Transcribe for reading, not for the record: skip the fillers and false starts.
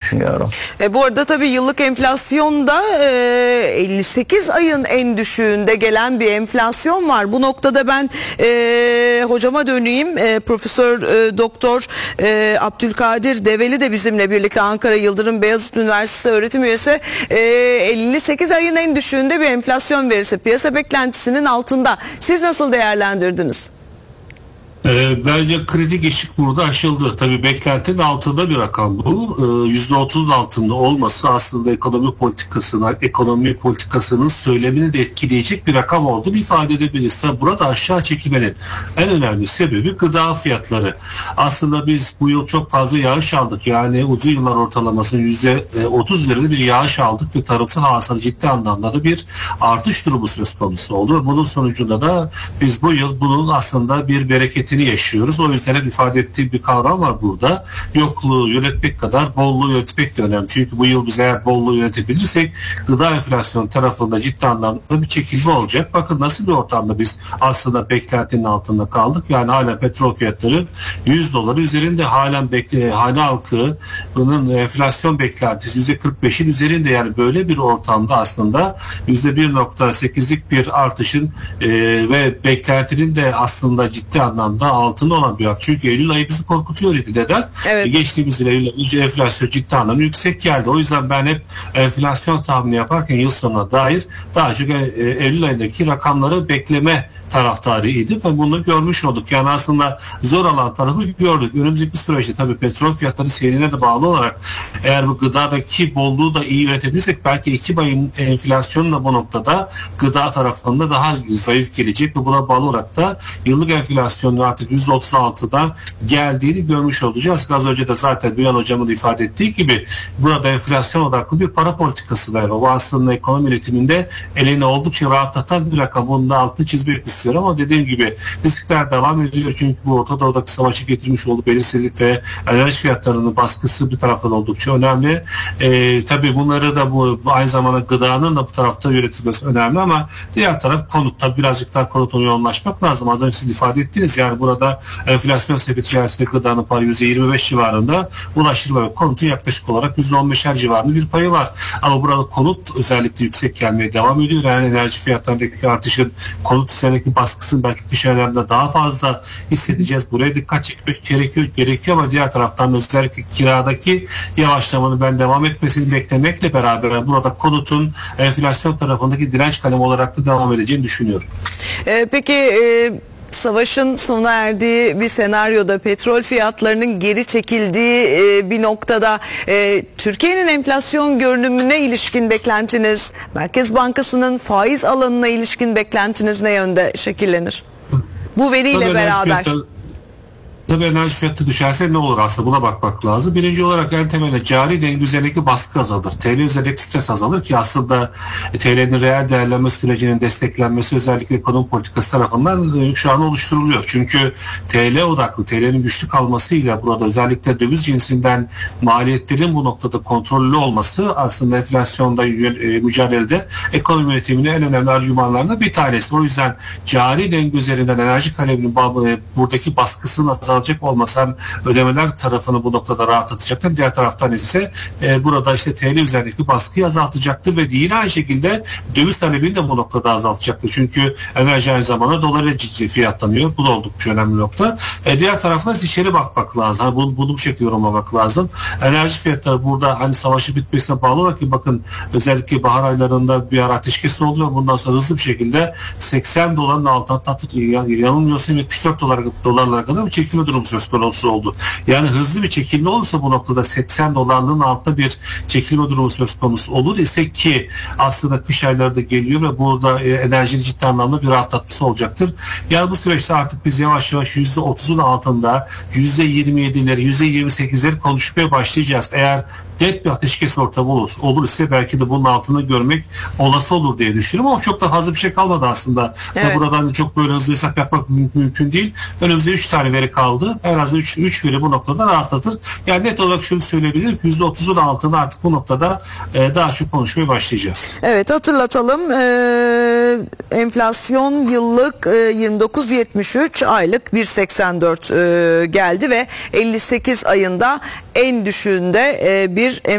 düşünüyorum. Bu arada tabii yıllık enflasyonda 58 ayın en düşüğünde gelen bir enflasyon var. Bu noktada ben hocama döneyim. Profesör Doktor Abdülkadir Develi de bizimle birlikte, Ankara Yıldırım Beyazıt Üniversitesi öğretim üyesi. 58 ayın en düşüğünde bir enflasyon verisi piyasa beklentisinin altında. Siz nasıl değerlendirdiniz? Bence kritik eşik burada aşıldı. Tabii beklentinin altında bir rakam bu. %30'un altında olması aslında ekonomi politikasının söylemini de etkileyecek bir rakam olduğunu ifade edebiliriz. Tabii burada aşağı çekilmenin en önemli sebebi gıda fiyatları. Aslında biz bu yıl çok fazla yağış aldık. Yani uzun yıllar ortalamasının %30 üzerinde bir yağış aldık ve tarımsal hasıla ciddi anlamda da bir artış durumu söz konusu oldu. Bunun sonucunda da biz bu yıl bunun aslında bir bereketini yaşıyoruz. O yüzden hep ifade ettiğim bir kavram var burada. Yokluğu yönetmek kadar bolluğu yönetmek de önemli. Çünkü bu yıl biz eğer bolluğu yönetebilirsek gıda enflasyonu tarafında ciddi anlamda bir çekilme olacak. Bakın nasıl bir ortamda biz aslında beklentinin altında kaldık. Yani hala petrol fiyatları $100 üzerinde, halen hane halkı bunun enflasyon beklentisi %45'in üzerinde. Yani böyle bir ortamda aslında %1.8'lik bir artışın ve beklentinin de aslında ciddi anlamda altında olan bir hak. Çünkü Eylül ayı bizi korkutuyor idi. Neden? Evet. Geçtiğimiz yıl Eylül ayı enflasyon ciddi anlamda yüksek geldi. O yüzden ben hep enflasyon tahmini yaparken yıl sonuna dair daha çok Eylül ayındaki rakamları bekleme taraftarıydı ve bunu görmüş olduk. Yani aslında zor olan tarafı gördük. Önümüzdeki süreçte tabii petrol fiyatları seyrine de bağlı olarak eğer bu gıdadaki bolluğu da iyi yönetebilirsek belki Ekim ayın enflasyonla bu noktada gıda tarafında daha zayıf gelecek ve buna bağlı olarak da yıllık enflasyonun artık %36'dan geldiğini görmüş olacağız. Az önce de zaten Bilal Hocam'ın da ifade ettiği gibi burada enflasyon odaklı bir para politikası var. O aslında ekonomi üretiminde elini oldukça rahatlatan bir rakam. Bunun da altını çizmek istiyorum ama dediğim gibi riskler devam ediyor. Çünkü bu Orta Doğu'daki savaşı getirmiş olduğu belirsizlik ve enerji fiyatlarının baskısı bir taraftan oldukça önemli. Tabii bunları da bu aynı zamanda gıdanın da bu tarafta üretilmesi önemli ama diğer taraf konut. Tabii birazcık daha konutuna yoğunlaşmak lazım. Az önce siz ifade ettiniz. Yani burada enflasyon sepeti içerisinde gıdanın payı %25 civarında, ulaştırma ve konutun yaklaşık olarak %15'er civarında bir payı var. Ama burada konut özellikle yüksek gelmeye devam ediyor. Yani enerji fiyatlarındaki artışın konut üzerindeki baskısını belki kış aylarında daha fazla hissedeceğiz. Buraya dikkat çekmek gerekiyor ama diğer taraftan özellikle kiradaki yavaşlamanın ben devam etmesini beklemekle beraber burada konutun enflasyon tarafındaki direnç kalemi olarak da devam edeceğini düşünüyorum. Peki savaşın sona erdiği bir senaryoda, petrol fiyatlarının geri çekildiği bir noktada Türkiye'nin enflasyon görünümüne ilişkin beklentiniz, Merkez Bankası'nın faiz alanına ilişkin beklentiniz ne yönde şekillenir? Bu veriyle Tabii beraber. Tabii enerji fiyatı düşerse ne olur aslında buna bakmak lazım. Birinci olarak en temelde cari denge üzerindeki baskı azalır. TL üzerindeki stres azalır ki aslında TL'nin reel değerlenme sürecinin desteklenmesi özellikle ekonomi politikası tarafından şu an oluşturuluyor. Çünkü TL odaklı, TL'nin güçlü kalmasıyla burada özellikle döviz cinsinden maliyetlerin bu noktada kontrollü olması aslında enflasyonda mücadelede ekonomi yönetiminin en önemli argümanlarından bir tanesi. O yüzden cari denge üzerinden enerji kaleminin buradaki baskısını azaltacak olması hem ödemeler tarafını bu noktada rahatlatacaktır. Diğer taraftan ise burada işte TL üzerindeki baskıyı azaltacaktır ve yine aynı şekilde döviz talebini de bu noktada azaltacaktır. Çünkü enerji aynı zamanda dolara ciddi fiyatlanıyor. Bu da oldukça önemli nokta. Diğer taraftan içeri bakmak lazım. Hani bunu bu şekilde yorumlamak lazım. Enerji fiyatları burada hani savaşı bitmesine bağlı olarak ki bakın özellikle bahar aylarında bir ara ateşkes oluyor. Bundan sonra hızlı bir şekilde $80'ın altına yanılmıyorsam $74 kadar bir çekilme durum söz konusu oldu. Yani hızlı bir çekilme olursa bu noktada $80'ın altında bir çekilme durumu söz konusu olur ise ki aslında kış ayları da geliyor ve burada enerjinin ciddi anlamda bir rahatlatması olacaktır. Yani bu süreçte artık biz yavaş yavaş %30'un altında %27'leri, %28'leri konuşmaya başlayacağız. Eğer net bir ateşkes ortamı olur ise belki de bunun altını görmek olası olur diye düşünüyorum ama çok da fazla bir şey kalmadı aslında. Evet. Buradan çok böyle hızlı hesap yapmak mümkün değil. Önümüzde 3 tane veri kaldı. En az 3 veri bu noktada rahatlatır. Yani net olarak şunu söyleyebilirim. %30'un altında artık bu noktada daha çok konuşmaya başlayacağız. Evet, hatırlatalım. Enflasyon yıllık 29.73, aylık 1.84 geldi ve 58 ayında en düşüğünde bir